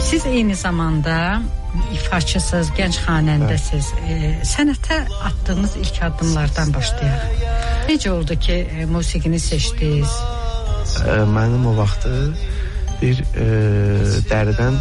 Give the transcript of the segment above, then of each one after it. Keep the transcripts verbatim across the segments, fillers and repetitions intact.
Siz eyni zamanda ifaçısınız, gənc xanəndəsiz. E, sənətə attığınız ilk addımlardan başlayaq. Necə oldu ki, e, musiqini seçdiniz? E, mənim o vaxtı bir e, dəridən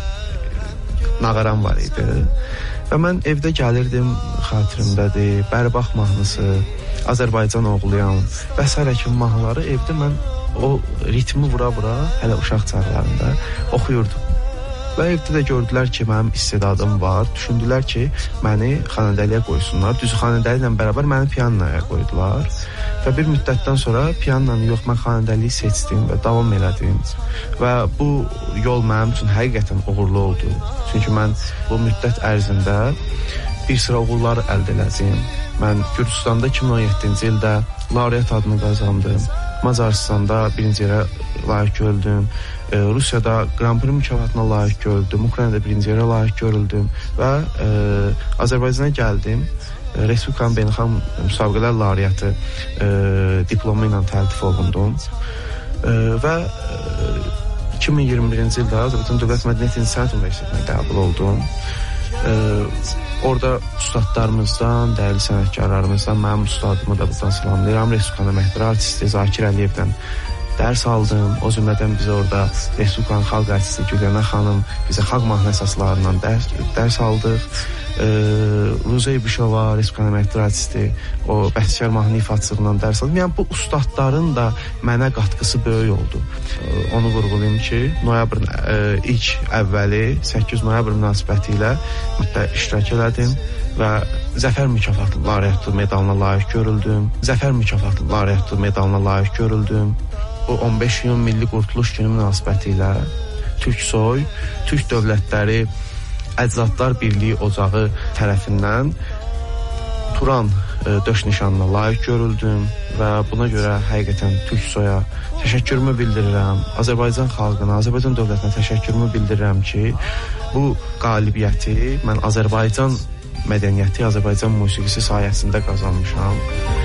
nağaram var idi. Və mən evdə gəlirdim, xatirimdədir, Bərbax mahnısı, Azərbaycan oğluyam və sairə kimi mahnıları evdə mən o ritmi vura-vura hələ uşaq çağlarında oxuyurdum. Və evdə də gördülər ki, mənim istedadım var. Düşündülər ki, məni xanəndəliyə qoysunlar. Düz xanəndəli ilə bərabər məni pianoya qoydular. Və bir müddətdən sonra pianonu yox, mən xanəndəliyi seçdim və davam elədim. Və bu yol mənim üçün həqiqətən uğurlu oldu. Çünki mən bu müddət ərzində bir sıra uğurlar əldə elədim. Mən Gürcüstanda iki min on yeddinci ildə laureat adını qazandım. Macaristanda birinci yerə layiq görüldüm. E, Rusiyada Grand Prix mükafatına layiq görüldüm. Ukraynada birinci yerə layiq görüldüm. Və e, Azərbaycana gəldim. E, Respublikanın beynəlxalq müsabiqələr laureatı e, diplomu ilə təltif olundum. E, və e, iki min iyirmi birinci ildə Azərbaycan Dövlət Mədəniyyət İnsaniyyat Universitetinə qəbul oldum. E, orada ustadlarımızdan, dəyərli sənətkarlarımızdan mənim ustadımı da buradan salamlayıram. Respublikanın əməkdar artisti Zakir Əliyevdən dərs aldım. O cümlədən biz orada Respublikanın xalq artisti Gülyana xanım bizə xalq mahnı əsaslarından dərs, dərs aldıq. E, Ruzey Bişova, Respublikanın əməkdar artisti, o bəstəkar mahnı ifaçılığından dərs aldım. Yəni bu ustadların da mənə qatqısı böyük oldu. E, onu vurğulayım ki, noyabrın e, ilk əvvəli səkkiz noyabr münasibəti ilə mütlə iştirak elədim və Zəfər mükafatlı laureatlı medalına layiq görüldüm. Zəfər mükafatlı laureatlı medalına layiq görüldüm. Bu on beş iyun Milli Qurtuluş Günü münasibəti ilə Türksoy, Türk Dövlətləri Əcdadlar Birliyi Ocağı tərəfindən Turan e, döş nişanına layiq görüldüm və buna görə həqiqətən Türksoya təşəkkürümü bildirirəm. Azərbaycan xalqına, Azərbaycan dövlətinə təşəkkürümü bildirirəm ki, bu qalibiyyəti mən Azərbaycan mədəniyyəti, Azərbaycan musiqisi sayəsində qazanmışam.